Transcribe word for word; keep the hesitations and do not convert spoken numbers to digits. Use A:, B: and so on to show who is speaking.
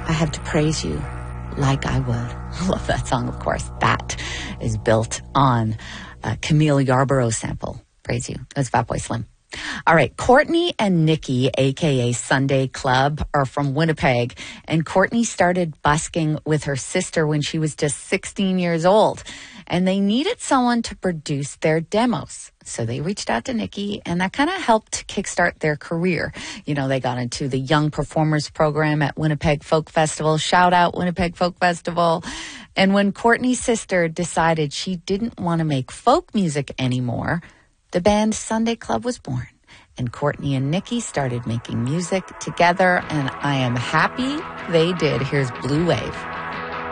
A: I had to praise you like I would. I love that song, of course. That is built on a Camille Yarborough sample. Praise you. It was Fatboy Slim. All right, Courtney and Nikki, a k a. Sunday Club, are from Winnipeg, and Courtney started busking with her sister when she was just sixteen years old, and they needed someone to produce their demos. So they reached out to Nikki, and that kind of helped kickstart their career. You know, they got into the Young Performers program at Winnipeg Folk Festival. Shout out Winnipeg Folk Festival. And when Courtney's sister decided she didn't want to make folk music anymore, the band Sunday Club was born, and Courtney and Nikki started making music together, and I am happy they did. Here's Blue Wave.